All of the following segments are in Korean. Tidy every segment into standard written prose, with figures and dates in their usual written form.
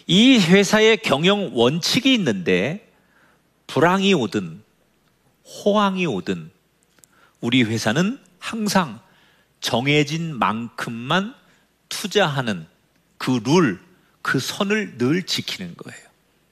이 회사의 경영 원칙이 있는데 불황이 오든 호황이 오든 우리 회사는 항상 정해진 만큼만 투자하는 그 룰, 그 선을 늘 지키는 거예요.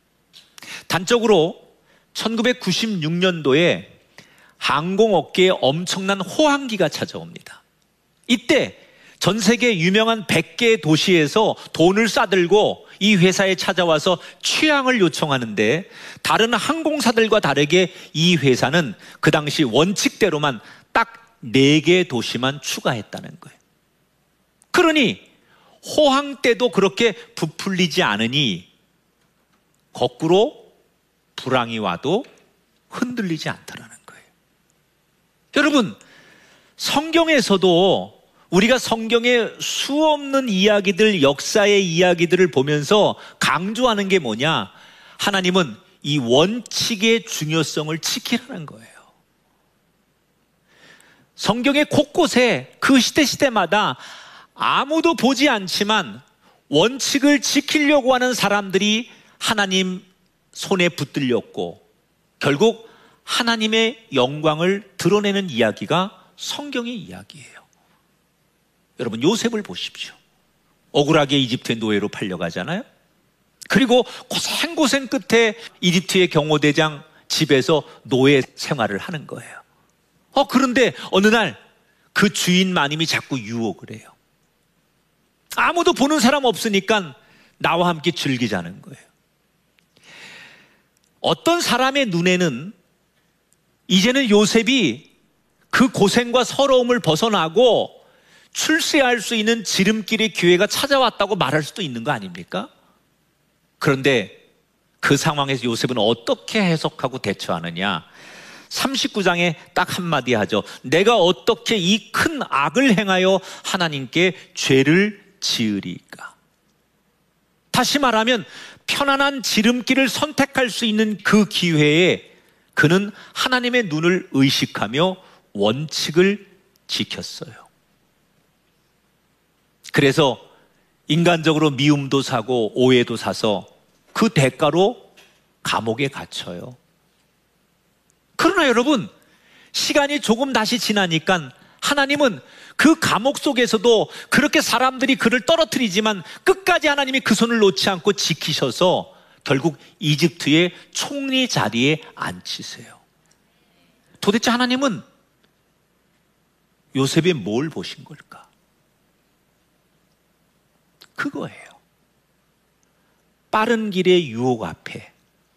단적으로 1996년도에 항공업계에 엄청난 호황기가 찾아옵니다. 이때 전 세계 유명한 100개의 도시에서 돈을 싸들고 이 회사에 찾아와서 취향을 요청하는데 다른 항공사들과 다르게 이 회사는 그 당시 원칙대로만 딱 4개의 도시만 추가했다는 거예요. 그러니 호황 때도 그렇게 부풀리지 않으니 거꾸로 불황이 와도 흔들리지 않다라는 거예요. 여러분, 성경에서도 우리가 성경의 수없는 이야기들, 역사의 이야기들을 보면서 강조하는 게 뭐냐? 하나님은 이 원칙의 중요성을 지키라는 거예요. 성경의 곳곳에 그 시대마다 아무도 보지 않지만 원칙을 지키려고 하는 사람들이 하나님 손에 붙들렸고 결국 하나님의 영광을 드러내는 이야기가 성경의 이야기예요. 여러분, 요셉을 보십시오. 억울하게 이집트의 노예로 팔려가잖아요. 그리고 고생 끝에 이집트의 경호대장 집에서 노예 생활을 하는 거예요. 그런데 어느 날 그 주인 마님이 자꾸 유혹을 해요. 아무도 보는 사람 없으니까 나와 함께 즐기자는 거예요. 어떤 사람의 눈에는 이제는 요셉이 그 고생과 서러움을 벗어나고 출세할 수 있는 지름길의 기회가 찾아왔다고 말할 수도 있는 거 아닙니까? 그런데 그 상황에서 요셉은 어떻게 해석하고 대처하느냐? 39장에 딱 한마디 하죠. 내가 어떻게 이 큰 악을 행하여 하나님께 죄를 지으리까? 다시 말하면 편안한 지름길을 선택할 수 있는 그 기회에 그는 하나님의 눈을 의식하며 원칙을 지켰어요. 그래서 인간적으로 미움도 사고 오해도 사서 그 대가로 감옥에 갇혀요. 그러나 여러분, 시간이 조금 다시 지나니까 하나님은 그 감옥 속에서도 그렇게 사람들이 그를 떨어뜨리지만 끝까지 하나님이 그 손을 놓지 않고 지키셔서 결국 이집트의 총리 자리에 앉히세요. 도대체 하나님은 요셉이 뭘 보신 걸까? 그거예요. 빠른 길의 유혹 앞에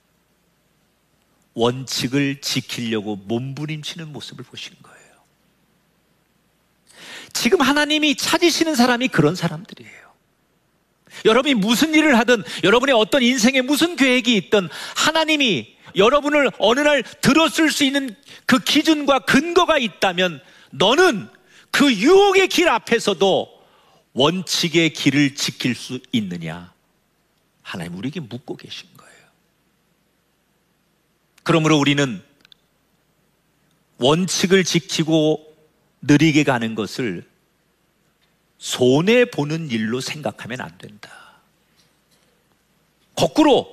원칙을 지키려고 몸부림치는 모습을 보신 거예요. 지금 하나님이 찾으시는 사람이 그런 사람들이에요. 여러분이 무슨 일을 하든, 여러분의 어떤 인생에 무슨 계획이 있든 하나님이 여러분을 어느 날 들었을 수 있는 그 기준과 근거가 있다면 너는 그 유혹의 길 앞에서도 원칙의 길을 지킬 수 있느냐? 하나님 우리에게 묻고 계신 거예요. 그러므로 우리는 원칙을 지키고 느리게 가는 것을 손해보는 일로 생각하면 안 된다. 거꾸로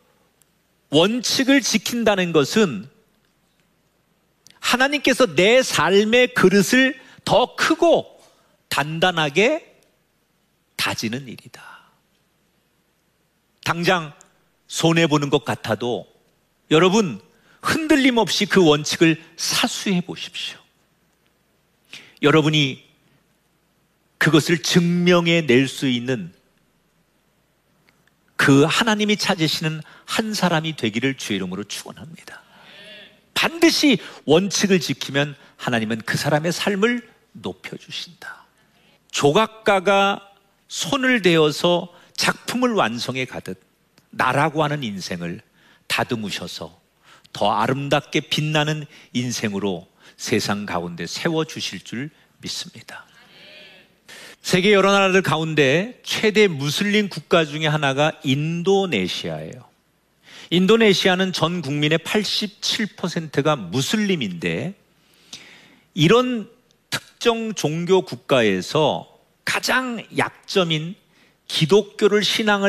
원칙을 지킨다는 것은 하나님께서 내 삶의 그릇을 더 크고 단단하게 다지는 일이다. 당장 손해보는 것 같아도 여러분 흔들림 없이 그 원칙을 사수해 보십시오. 여러분이 그것을 증명해 낼 수 있는 그 하나님이 찾으시는 한 사람이 되기를 주의 이름으로 축원합니다. 반드시 원칙을 지키면 하나님은 그 사람의 삶을 높여주신다. 조각가가 손을 대어서 작품을 완성해 가듯 나라고 하는 인생을 다듬으셔서 더 아름답게 빛나는 인생으로 세상 가운데 세워주실 줄 믿습니다. 세계 여러 나라들 가운데 최대 무슬림 국가 중에 하나가 인도네시아예요. 인도네시아는 전 국민의 87%가 무슬림인데 이런 특정 종교 국가에서 가장 약점인 기독교를 신앙을